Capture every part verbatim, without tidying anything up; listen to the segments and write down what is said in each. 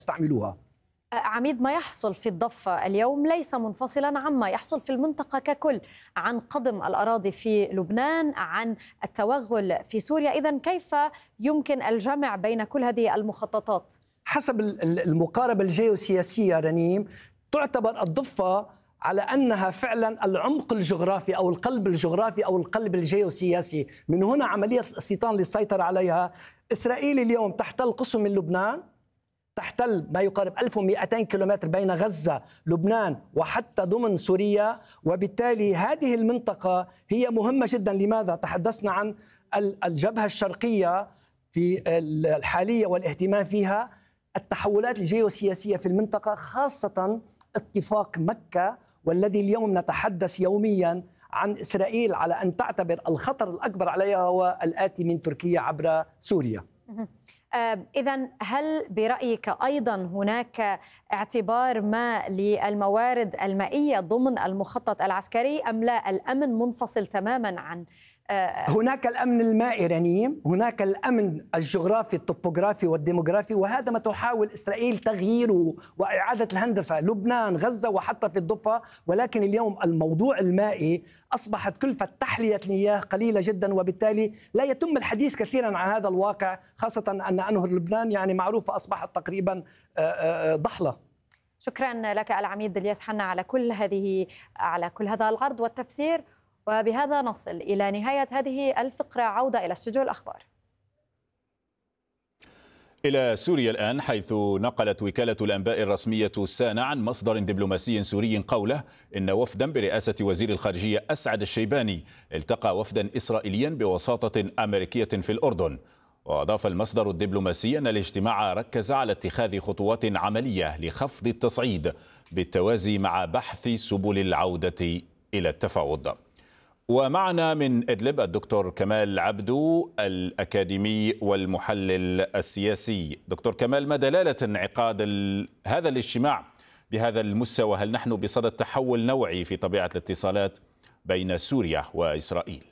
يستعملوها. عميد، ما يحصل في الضفة اليوم ليس منفصلا عما يحصل في المنطقة ككل، عن قضم الأراضي في لبنان، عن التوغل في سوريا. إذن كيف يمكن الجمع بين كل هذه المخططات؟ حسب المقاربة الجيوسياسية رنيم، تعتبر الضفة على أنها فعلا العمق الجغرافي أو القلب الجغرافي أو القلب الجيوسياسي. من هنا عملية الاستيطان للسيطرة عليها. إسرائيل اليوم تحتل قسم من لبنان، تحتل ما يقارب ألف ومئتين كيلومتر بين غزة، لبنان وحتى ضمن سوريا، وبالتالي هذه المنطقة هي مهمة جدا. لماذا؟ تحدثنا عن الجبهة الشرقية في الحالية والاهتمام فيها، التحولات الجيوسياسية في المنطقة، خاصة اتفاق مكة، والذي اليوم نتحدث يوميا عن إسرائيل على أن تعتبر الخطر الأكبر عليها هو الآتي من تركيا عبر سوريا. إذن هل برأيك أيضا هناك اعتبار ما للموارد المائية ضمن المخطط العسكري، أم لا الأمن منفصل تماما عن؟ هناك الأمن المائي رنيم، هناك الأمن الجغرافي الطبوغرافي والديموغرافي، وهذا ما تحاول إسرائيل تغييره وإعادة الهندسة لبنان، غزة وحتى في الضفة. ولكن اليوم الموضوع المائي أصبحت كلفة تحلية المياه قليلة جدا، وبالتالي لا يتم الحديث كثيرا عن هذا الواقع، خاصة أن أنهر لبنان يعني معروفة أصبحت تقريبا ضحلة. شكرا لك العميد الياس حنا على كل هذه على كل هذا العرض والتفسير. وبهذا نصل إلى نهاية هذه الفقرة. عودة إلى استوديو الأخبار. إلى سوريا الآن، حيث نقلت وكالة الأنباء الرسمية سانا عن مصدر دبلوماسي سوري قوله إن وفدا برئاسة وزير الخارجية أسعد الشيباني التقى وفدا إسرائيليا بوساطة أمريكية في الأردن. وأضاف المصدر الدبلوماسي أن الاجتماع ركز على اتخاذ خطوات عملية لخفض التصعيد بالتوازي مع بحث سبل العودة إلى التفاوض. ومعنا من إدلب الدكتور كمال عبدو الأكاديمي والمحلل السياسي. دكتور كمال، ما دلالة انعقاد هذا الاجتماع بهذا المستوى؟ هل نحن بصدد تحول نوعي في طبيعة الاتصالات بين سوريا وإسرائيل؟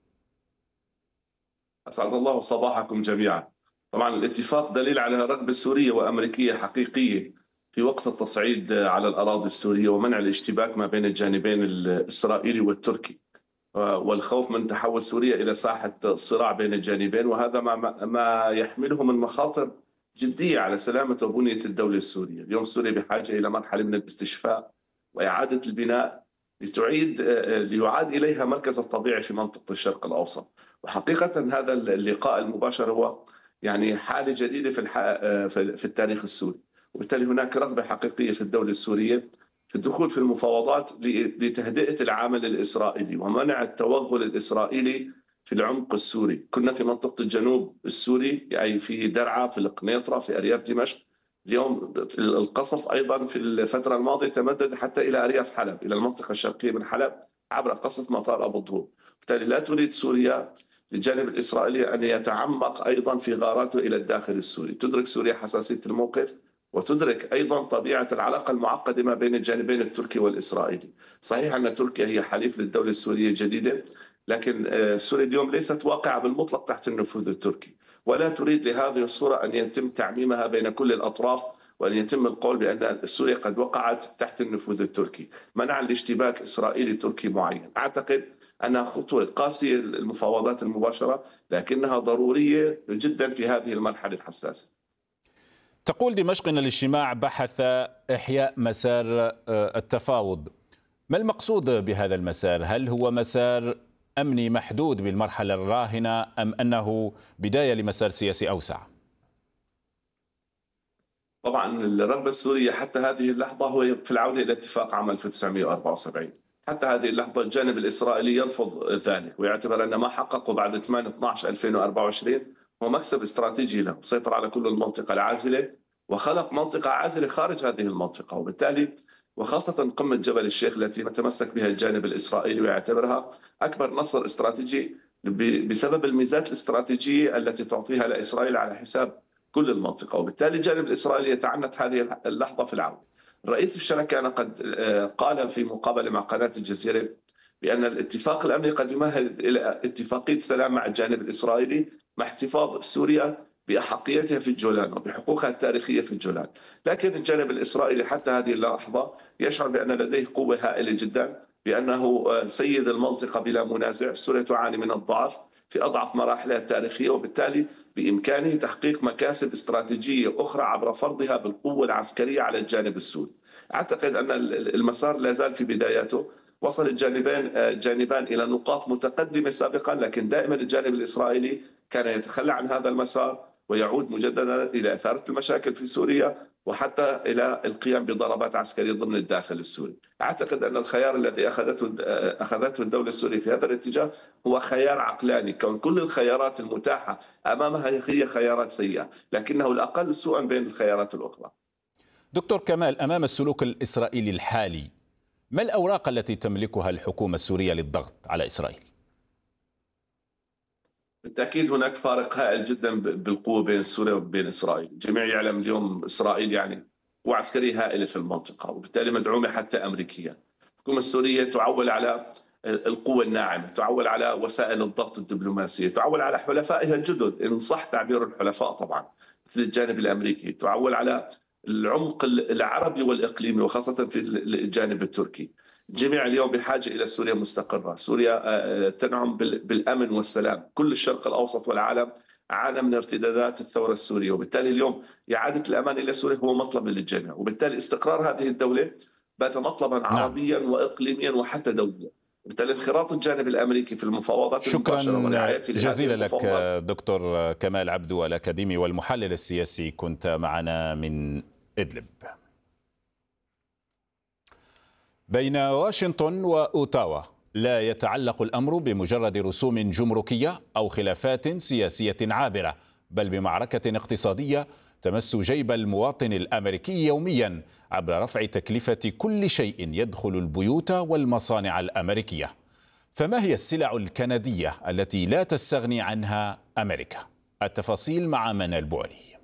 أسعد الله صباحكم جميعا. طبعا الاتفاق دليل على رغبة سورية وأمريكية حقيقية في وقف التصعيد على الأراضي السورية ومنع الاشتباك ما بين الجانبين الإسرائيلي والتركي، والخوف من تحول سوريا إلى ساحة صراع بين الجانبين، وهذا ما ما يحمله من مخاطر جدية على سلامة وبنية الدولة السورية. اليوم سوريا بحاجة إلى مرحلة من الاستشفاء وإعادة البناء لتعيد ليعاد إليها مركز الطبيعي في منطقة الشرق الأوسط. وحقيقة هذا اللقاء المباشر هو يعني حالة جديدة في في التاريخ السوري، وبالتالي هناك رغبة حقيقية في الدولة السورية في الدخول في المفاوضات لتهدئة العامل الإسرائيلي ومنع التوغل الإسرائيلي في العمق السوري. كنا في منطقة الجنوب السوري، يعني في درعا، في القنيطرة، في أرياف دمشق. اليوم القصف أيضا في الفترة الماضية تمدد حتى إلى أرياف حلب، إلى المنطقة الشرقية من حلب عبر قصف مطار أبو الظهور. بالتالي لا تريد سوريا للجانب الإسرائيلي أن يتعمق أيضا في غاراته إلى الداخل السوري. تدرك سوريا حساسية الموقف، وتدرك أيضا طبيعة العلاقة المعقدة ما بين الجانبين التركي والإسرائيلي. صحيح أن تركيا هي حليف للدولة السورية الجديدة، لكن سوريا اليوم ليست واقعة بالمطلق تحت النفوذ التركي، ولا تريد لهذه الصورة أن يتم تعميمها بين كل الأطراف، وأن يتم القول بأن سوريا قد وقعت تحت النفوذ التركي. منع الاشتباك إسرائيلي تركي معين، أعتقد أنها خطوة قاسية المفاوضات المباشرة، لكنها ضرورية جدا في هذه المرحلة الحساسة. تقول دمشق أن الاجتماع بحث إحياء مسار التفاوض. ما المقصود بهذا المسار؟ هل هو مسار أمني محدود بالمرحلة الراهنة، أم أنه بداية لمسار سياسي أوسع؟ طبعا الرغبة السورية حتى هذه اللحظة هو في العودة إلى اتفاق عام ألف وتسعمئة وأربعة وسبعين. حتى هذه اللحظة الجانب الإسرائيلي يرفض ذلك، ويعتبر أن ما حققه بعد ثمانية اثناشر ألفين وأربعة وعشرين هو مكسب استراتيجي له، سيطر على كل المنطقة العازلة وخلق منطقة عازلة خارج هذه المنطقة. وبالتالي وخاصة قمة جبل الشيخ التي يتمسك بها الجانب الإسرائيلي ويعتبرها أكبر نصر استراتيجي بسبب الميزات الاستراتيجية التي تعطيها لإسرائيل على حساب كل المنطقة. وبالتالي الجانب الإسرائيلي يتعنت هذه اللحظة في العودة. رئيس الشركة أنا قد قال في مقابلة مع قناة الجزيرة بأن الاتفاق الأمني قد يمهد إلى اتفاقية سلام مع الجانب الإسرائيلي مع احتفاظ سوريا بأحقيتها في الجولان وبحقوقها التاريخية في الجولان. لكن الجانب الإسرائيلي حتى هذه اللحظة يشعر بأن لديه قوة هائلة جدا، بأنه سيد المنطقة بلا منازع. سوريا تعاني من الضعف في أضعف مراحلها التاريخية، وبالتالي بإمكانه تحقيق مكاسب استراتيجية أخرى عبر فرضها بالقوة العسكرية على الجانب السوري. أعتقد أن المسار لا زال في بداياته. وصل الجانبين جانبان إلى نقاط متقدمة سابقا، لكن دائما الجانب الإسرائيلي كان يتخلى عن هذا المسار ويعود مجددا إلى إثارة المشاكل في سوريا وحتى إلى القيام بضربات عسكرية ضمن الداخل السوري. أعتقد أن الخيار الذي أخذته أخذته الدولة السورية في هذا الاتجاه هو خيار عقلاني، كون كل الخيارات المتاحة أمامها هي خيارات سيئة، لكنه الأقل سوءا بين الخيارات الأخرى. دكتور كمال، أمام السلوك الإسرائيلي الحالي، ما الأوراق التي تملكها الحكومة السورية للضغط على إسرائيل؟ بالتأكيد هناك فارق هائل جدا بالقوة بين سوريا وبين إسرائيل. الجميع يعلم اليوم إسرائيل يعني قوة عسكرية هائلة في المنطقة، وبالتالي مدعومة حتى أمريكيا. الحكومة السورية تعول على القوة الناعمة، تعول على وسائل الضغط الدبلوماسية، تعول على حلفائها الجدد إن صح تعبير الحلفاء طبعا مثل الجانب الأمريكي، تعول على العمق العربي والإقليمي وخاصة في الجانب التركي. الجميع اليوم بحاجة إلى سوريا مستقرة، سوريا تنعم بالأمن والسلام. كل الشرق الأوسط والعالم عانى من ارتدادات الثورة السورية، وبالتالي اليوم إعادة الأمان إلى سوريا هو مطلب للجميع، وبالتالي استقرار هذه الدولة بات مطلبا عربيا نعم. وإقليميا وحتى دوليا. بالتالي انخراط الجانب الأمريكي في المفاوضات شكرا جزيلا لك دكتور كمال عبدو الأكاديمي والمحلل السياسي، كنت معنا من إدلب. بين واشنطن وأوتاوا لا يتعلق الأمر بمجرد رسوم جمركية أو خلافات سياسية عابرة، بل بمعركة اقتصادية تمس جيب المواطن الأمريكي يوميا عبر رفع تكلفة كل شيء يدخل البيوت والمصانع الأمريكية. فما هي السلع الكندية التي لا تستغني عنها أمريكا؟ التفاصيل مع منى البعلي.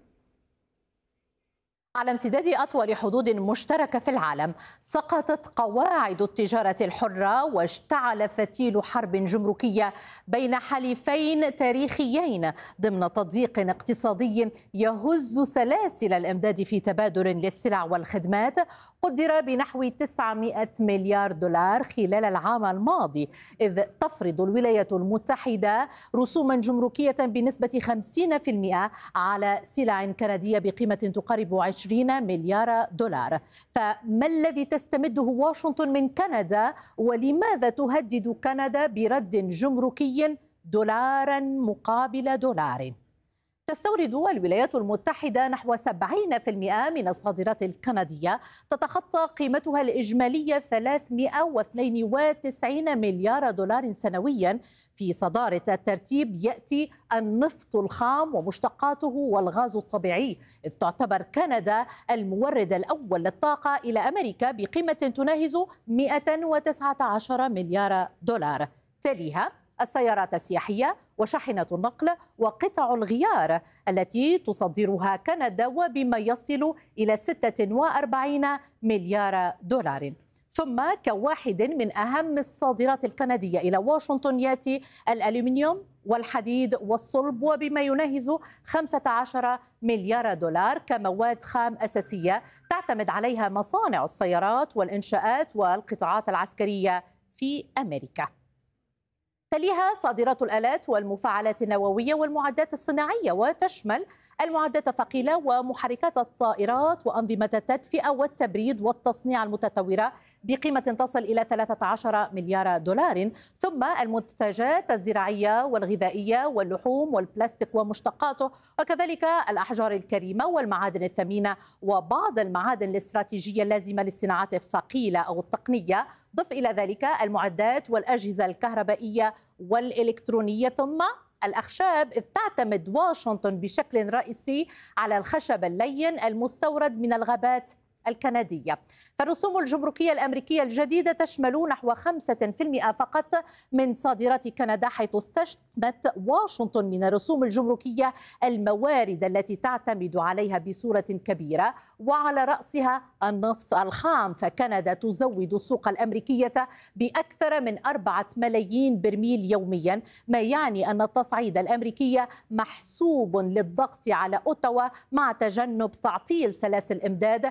على امتداد أطول حدود مشتركة في العالم سقطت قواعد التجارة الحرة واشتعل فتيل حرب جمركية بين حليفين تاريخيين ضمن تضييق اقتصادي يهز سلاسل الإمداد في تبادل للسلع والخدمات قدر بنحو تسعمائة مليار دولار خلال العام الماضي، إذ تفرض الولايات المتحدة رسوما جمركية بنسبة خمسين بالمئة على سلع كندية بقيمة تقارب عشرين مليار دولار. فما الذي تستمده واشنطن من كندا، ولماذا تهدد كندا برد جمركي دولارا مقابل دولار؟ تستورد الولايات المتحدة نحو سبعين بالمئة من الصادرات الكندية، تتخطى قيمتها الإجمالية ثلاثمائة واثنين وتسعين مليار دولار سنويا. في صدارة الترتيب يأتي النفط الخام ومشتقاته والغاز الطبيعي، إذ تعتبر كندا المورد الأول للطاقة إلى أمريكا بقيمة تناهز مائة وتسعة عشر مليار دولار. تليها السيارات السياحية وشاحنة النقل وقطع الغيار التي تصدرها كندا وبما يصل إلى ستة وأربعين مليار دولار. ثم كواحد من أهم الصادرات الكندية إلى واشنطن يأتي الألومنيوم والحديد والصلب وبما يناهز خمسة عشر مليار دولار كمواد خام أساسية تعتمد عليها مصانع السيارات والإنشاءات والقطاعات العسكرية في أمريكا. تليها صادرات الآلات والمفاعلات النووية والمعدات الصناعية، وتشمل المعدات الثقيلة ومحركات الطائرات وأنظمة التدفئة والتبريد والتصنيع المتطورة بقيمة تصل إلى ثلاثة عشر مليار دولار. ثم المنتجات الزراعية والغذائية واللحوم والبلاستيك ومشتقاته، وكذلك الأحجار الكريمة والمعادن الثمينة وبعض المعادن الاستراتيجية اللازمة للصناعات الثقيلة أو التقنية. ضف إلى ذلك المعدات والأجهزة الكهربائية والإلكترونية. ثم الأخشاب، إذ تعتمد واشنطن بشكل رئيسي على الخشب اللين المستورد من الغابات الكندية. فالرسوم الجمركية الأمريكية الجديدة تشمل نحو خمسة بالمئة فقط من صادرات كندا، حيث استثنت واشنطن من الرسوم الجمركية الموارد التي تعتمد عليها بصورة كبيرة، وعلى رأسها النفط الخام. فكندا تزود السوق الأمريكية بأكثر من أربعة ملايين برميل يوميا، ما يعني أن التصعيد الأمريكي محسوب للضغط على أوتاوا مع تجنب تعطيل سلاسل الإمداد